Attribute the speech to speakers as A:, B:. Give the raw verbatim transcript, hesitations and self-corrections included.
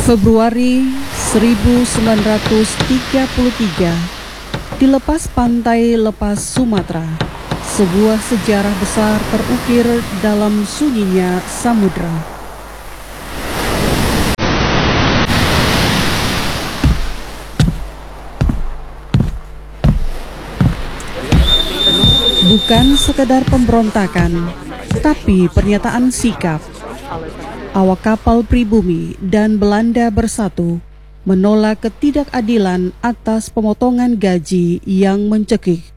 A: Februari seribu sembilan ratus tiga puluh tiga, di lepas pantai lepas Sumatera, sebuah sejarah besar terukir dalam sunyinya samudra. Bukan sekedar pemberontakan, tapi pernyataan sikap. Awak kapal pribumi dan Belanda bersatu menolak ketidakadilan atas pemotongan gaji yang mencekik